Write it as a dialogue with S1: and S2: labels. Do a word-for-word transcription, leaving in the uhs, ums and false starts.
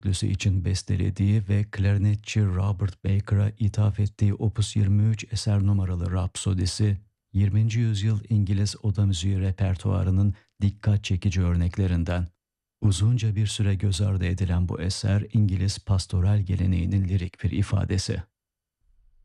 S1: dörtlüsü için bestelediği ve klarnetçi Robert Baker'a ithaf ettiği Opus yirmi üç eser numaralı Rapsodisi, yirminci yüzyıl İngiliz oda müziği repertuarının dikkat çekici örneklerinden. Uzunca bir süre göz ardı edilen bu eser, İngiliz pastoral geleneğinin lirik bir ifadesi.